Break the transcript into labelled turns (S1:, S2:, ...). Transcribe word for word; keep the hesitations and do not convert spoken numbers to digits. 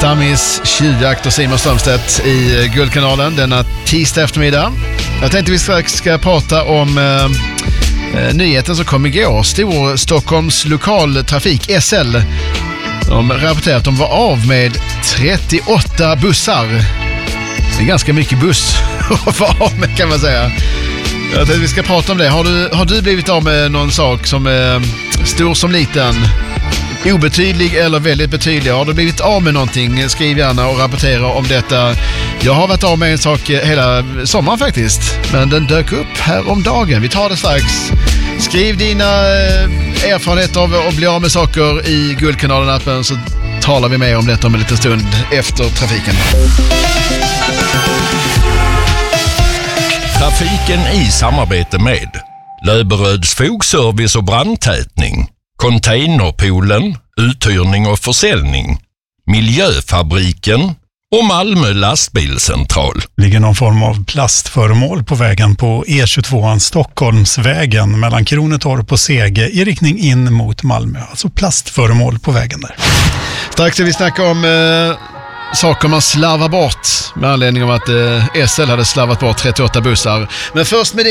S1: Stammis, Tjuvjakt och Simon Strömstedt i Guldkanalen denna tisdag eftermiddag. Jag tänkte vi strax ska prata om eh, nyheten som kom igår. Stor Stockholms lokaltrafik S L. De rapporterar att de var av med trettioåtta bussar. Det är ganska mycket buss att vara av med, kan man säga. Jag tänkte vi ska prata om det. Har du, har du blivit av med någon sak som är stor som liten? Obetydlig eller väldigt betydlig? Har du blivit av med någonting? Skriv gärna och rapportera om detta. Jag har varit av med en sak hela sommaren faktiskt, men den dök upp här om dagen. Vi tar det strax. Skriv dina erfarenheter av att bli av med saker i Guldkanalen-appen, så talar vi mer om detta om en liten stund efter trafiken.
S2: Trafiken i samarbete med Löberöds fogservice och brandtätning, Containerpoolen, uthyrning och försäljning, Miljöfabriken och Malmö lastbilscentral.
S3: Ligger någon form av plastföremål på vägen på E tjugotvåan Stockholmsvägen mellan Kronetorp och Sege i riktning in mot Malmö. Alltså plastföremål på vägen där.
S1: Strax ska vi snacka om eh, saker man slavar bort med anledning av att eh, S L hade slavat bort trettioåtta bussar. Men först med det.